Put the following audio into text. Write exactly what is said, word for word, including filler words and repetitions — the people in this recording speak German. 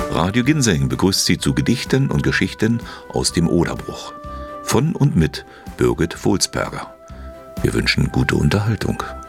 Radio Ginseng begrüßt Sie zu Gedichten und Geschichten aus dem Oderbruch. Von und mit Birgit Wulsberger. Wir wünschen gute Unterhaltung.